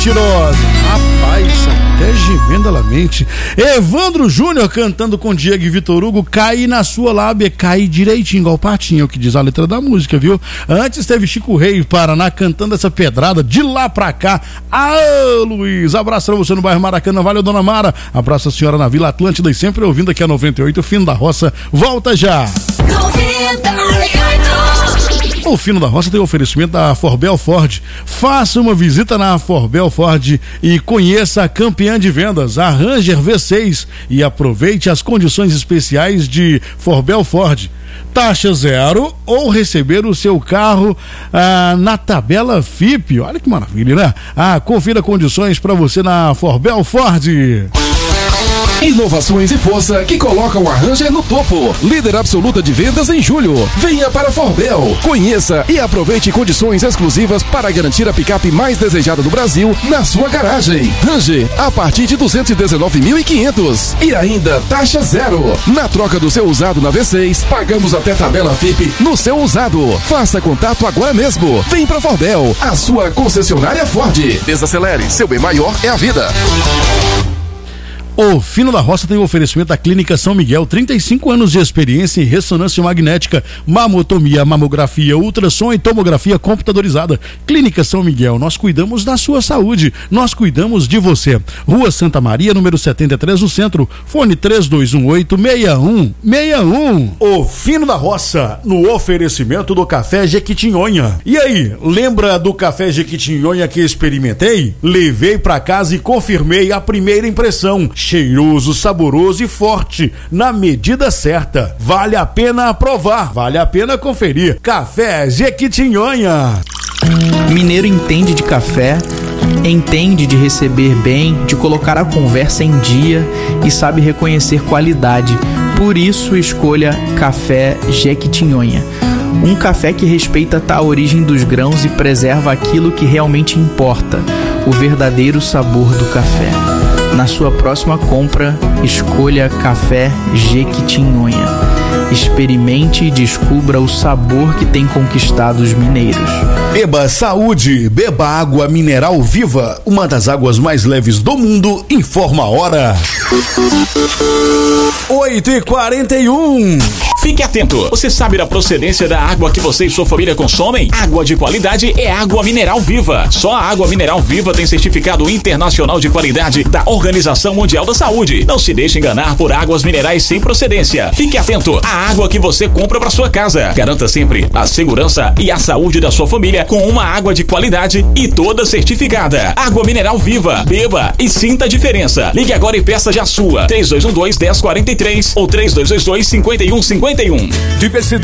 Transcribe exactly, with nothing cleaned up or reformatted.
Mentirosa. Rapaz, até gemendo ela mente. Evandro Júnior cantando com Diego e Vitor Hugo, Cai na Sua Lábia, cai direitinho, igual patinho, é o que diz a letra da música, viu? Antes teve Chico Rei, Paraná, cantando essa pedrada de lá pra cá. Ah, Luiz, abraço pra você no bairro Maracanã, valeu, dona Mara. Abraço a senhora na Vila Atlântida e sempre ouvindo aqui a noventa e oito, Fino da Roça. Volta já. noventa e oito. O Fino da Roça tem o oferecimento da Forbel Ford. Faça uma visita na Forbel Ford e conheça a campeã de vendas, a Ranger V seis, e aproveite as condições especiais de Forbel Ford. Taxa zero ou receber o seu carro ah, na tabela F I P. Olha que maravilha, né? Ah, confira condições para você na Forbel Ford. Inovações e força que colocam a Ranger no topo. Líder absoluta de vendas em julho. Venha para a Forbel. Conheça e aproveite condições exclusivas para garantir a picape mais desejada do Brasil na sua garagem. Ranger a partir de duzentos e dezenove mil e quinhentos. E ainda taxa zero. Na troca do seu usado na V seis, pagamos até tabela F I P no seu usado. Faça contato agora mesmo. Vem para a Forbel, a sua concessionária Ford. Desacelere, seu bem maior é a vida. O Fino da Roça tem o oferecimento da Clínica São Miguel, trinta e cinco anos de experiência em ressonância magnética, mamotomia, mamografia, ultrassom e tomografia computadorizada. Clínica São Miguel, nós cuidamos da sua saúde, nós cuidamos de você. Rua Santa Maria, número setenta e três, no centro, fone três dois um oito, seis um seis um. O Fino da Roça, no oferecimento do Café Jequitinhonha. E aí, lembra do Café Jequitinhonha que experimentei? Levei pra casa e confirmei a primeira impressão. Cheiroso, saboroso e forte, na medida certa. Vale a pena provar, vale a pena conferir. Café Jequitinhonha. Mineiro entende de café, entende de receber bem, de colocar a conversa em dia e sabe reconhecer qualidade. Por isso escolha Café Jequitinhonha. Um café que respeita a origem dos grãos e preserva aquilo que realmente importa, o verdadeiro sabor do café. Na sua próxima compra, escolha Café Jequitinhonha. Experimente e descubra o sabor que tem conquistado os mineiros. Beba saúde, beba água mineral viva, uma das águas mais leves do mundo. Informa a hora. oito e quarenta e um. Fique atento, você sabe da procedência da água que você e sua família consomem? Água de qualidade é água mineral viva. Só a água mineral viva tem certificado internacional de qualidade da Organização Mundial da Saúde. Não se deixe enganar por águas minerais sem procedência. Fique atento à água que você compra para sua casa. Garanta sempre a segurança e a saúde da sua família com uma água de qualidade e toda certificada. Água mineral viva. Beba e sinta a diferença. Ligue agora e peça já a sua. três dois um dois, um zero quatro três ou três dois dois dois, cinco um cinco um. Diversidade.